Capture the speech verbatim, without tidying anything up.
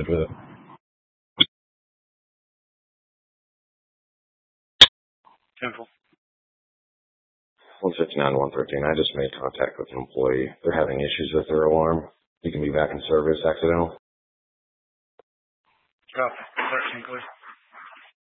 with it. Simple. one fifty-nine, one thirteen. I just made contact with an employee. They're having issues with their alarm. You can be back in service accidental. Copy. thirteen, please.